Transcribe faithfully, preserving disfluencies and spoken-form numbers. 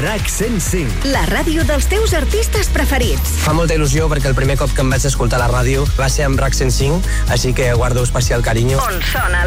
RAC cent cinc. La ràdio dels teus artistes preferits. Fa molta il·lusió perquè el primer cop que em vaig escoltar la ràdio va ser amb RAC cent cinc, així que guardo especial carinyo. On sona